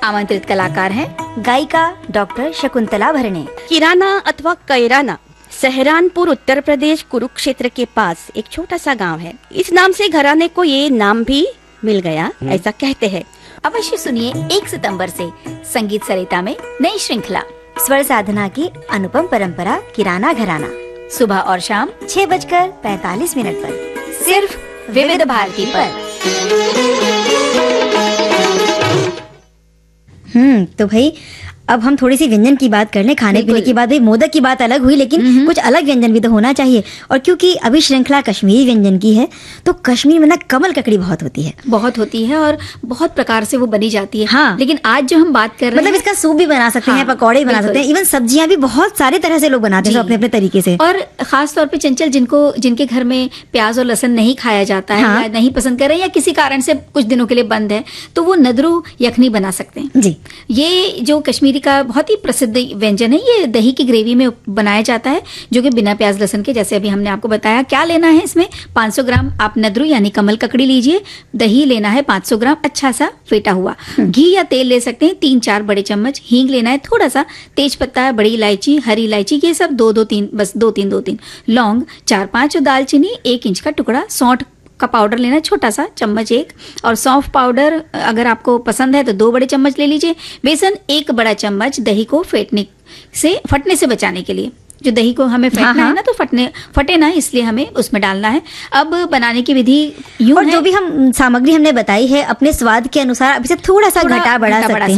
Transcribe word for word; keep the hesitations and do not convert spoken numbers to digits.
आमंत्रित कलाकार हैं गायिका डॉक्टर शकुंतला भरणे। किराना अथवा कैराना सहरानपुर उत्तर प्रदेश कुरुक्षेत्र के पास एक छोटा सा गांव है। इस नाम से घराने को ये नाम भी मिल गया, ऐसा कहते हैं। अवश्य सुनिए एक सितंबर से संगीत सरिता में नई श्रृंखला स्वर साधना की अनुपम परंपरा किराना घराना, सुबह और शाम छह बजकर पैतालीस मिनट पर, सिर्फ विविध भारती पर। हम्म तो भाई अब हम थोड़ी सी व्यंजन की बात कर लें। खाने पीने की बात, भाई मोदक की बात अलग हुई, लेकिन कुछ अलग व्यंजन भी तो होना चाहिए। और क्योंकि अभी श्रृंखला कश्मीरी व्यंजन की है, तो कश्मीर में ना कमल ककड़ी बहुत होती है बहुत होती है और बहुत प्रकार से वो बनी जाती है। हाँ। लेकिन आज जो हम बात कर रहे मतलब हैं, इसका सूप भी बना सकते हाँ, हैं, पकौड़े भी बना सकते हैं, इवन सब्जियां भी बहुत सारे तरह से लोग बनाते हैं अपने अपने तरीके से। और खास तौर पे चंचल, जिनको जिनके घर में प्याज और लहसुन नहीं खाया जाता है, हाँ। या नहीं पसंद कर रहे हैं, या किसी कारण से कुछ दिनों के लिए बंद है, तो वो नदरू यखनी बना सकते हैं जी। ये जो कश्मीरी का बहुत ही प्रसिद्ध व्यंजन है, ये दही की ग्रेवी में बनाया जाता है, जो कि बिना प्याज लहसुन के, जैसे अभी हमने आपको बताया। क्या लेना है इसमें? पाँच सौ ग्राम आप नदरू यानी कमल ककड़ी लीजिए। दही लेना है पाँच सौ ग्राम अच्छा सा फेटा हुआ। घी या तेल ले सकते हैं तीन चार बड़े चम्मच। हींग लेना है थोड़ा सा। तेज पत्ता, बड़ी इलायची, हरी इलायची, ये सब दो दो तीन, बस दो तीन दो तीन। लौंग चार पांच, दालचीनी एक इंच का टुकड़ा। सौंठ का पाउडर लेना है छोटा सा चम्मच एक। और सौंफ पाउडर अगर आपको पसंद है तो दो बड़े चम्मच ले लीजिए। बेसन एक बड़ा चम्मच, दही को फेंटने से फटने से बचाने के लिए। जो दही को हमें फेंटना हाँ, है ना, तो फटने फटे ना, इसलिए हमें उसमें डालना है। अब बनाने की विधि यूं और है, जो भी हम सामग्री हमने बताई है अपने स्वाद के अनुसार अभी से थोड़ा सा थोड़ा घटा बढ़ा घटा बढ़ा सकते हैं।